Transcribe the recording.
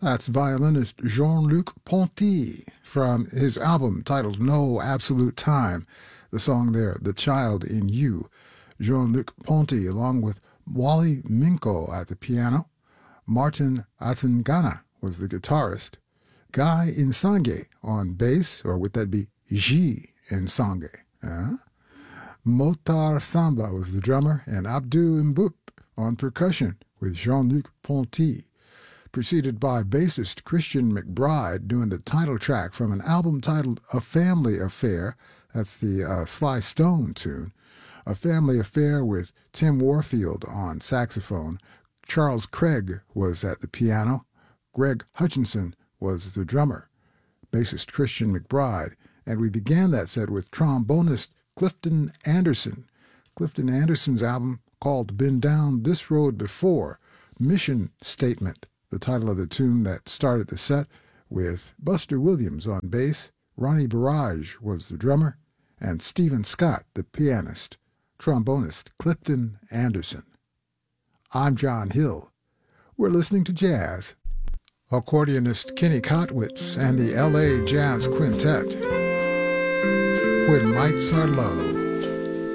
That's violinist Jean-Luc Ponty from his album titled No Absolute Time. The song there, The Child in You. Jean-Luc Ponty along with Wally Minko at the piano. Martin Atangana was the guitarist. Guy Nsange on bass, or would that be G Nsange? Motar Samba was the drummer, and Abdou Mboup on percussion with Jean-Luc Ponty, preceded by bassist Christian McBride doing the title track from an album titled A Family Affair. That's the Sly Stone tune. A Family Affair with Tim Warfield on saxophone. Charles Craig was at the piano. Greg Hutchinson was the drummer. Bassist Christian McBride. And we began that set with trombonist Clifton Anderson. Clifton Anderson's album called Been Down This Road Before, Mission Statement, the title of the tune that started the set, with Buster Williams on bass. Ronnie Barrage was the drummer, and Stephen Scott, the pianist. Trombonist Clifton Anderson. I'm John Hill. We're listening to jazz. Accordionist Kenny Kotwitz and the L.A. Jazz Quintet. When Lights Are Low.